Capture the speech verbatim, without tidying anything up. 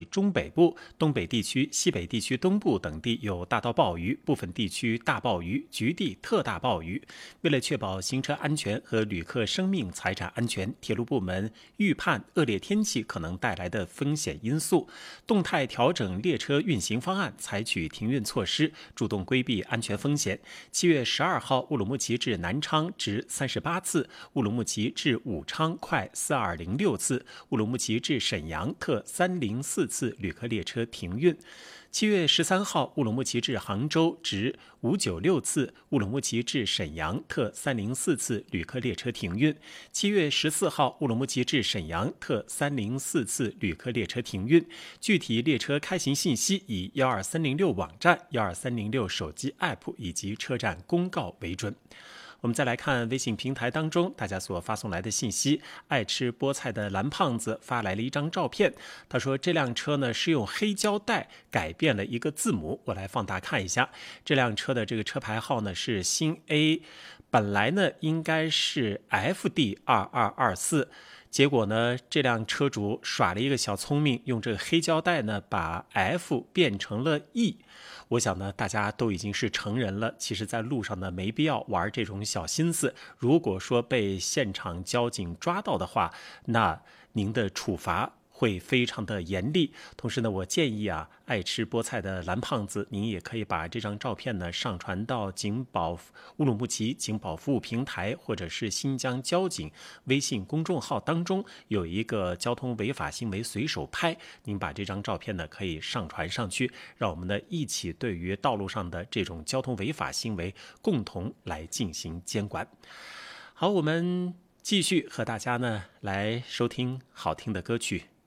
中北部、东北地区、西北地区东部等地有大到暴雨，部分地区大暴雨，局地特大暴雨。为了确保行车安全和旅客生命财产安全，铁路部门预判恶劣天气可能带来的风险因素，动态调整列车运行方案，采取停运措施，主动规避安全风险。七月十二号，乌鲁木齐至南昌直三十八次，乌鲁木齐至武昌快四二零六次，乌鲁木齐至沈阳特三零四次旅客列车停运。七月十三号，乌鲁木齐至杭州直五九六次，乌鲁木齐至沈阳特三零四次旅客列车停运。七月十四号，乌鲁木齐至沈阳特三零四次旅客列车停运。具体列车开行信息以一二三零六网站、一二三零六手机 App 以及车站公告为准。我们再来看微信平台当中大家所发送来的信息。爱吃菠菜的蓝胖子发来了一张照片，他说这辆车呢是用黑胶带改变了一个字母。我来放大看一下，这辆车的这个车牌号呢是新 A， 本来呢应该是 F D 二二二四，结果呢这辆车主耍了一个小聪明，用这个黑胶带呢把 F 变成了 E。我想呢，大家都已经是成人了，其实在路上呢没必要玩这种小心思。如果说被现场交警抓到的话，那您的处罚会非常的严厉。同时呢，我建议啊，爱吃菠菜的蓝胖子，您也可以把这张照片呢上传到警保乌鲁木齐警保服务平台或者是新疆交警微信公众号当中，有一个交通违法行为随手拍，您把这张照片呢可以上传上去，让我们呢一起对于道路上的这种交通违法行为共同来进行监管。好，我们继续和大家呢来收听好听的歌曲。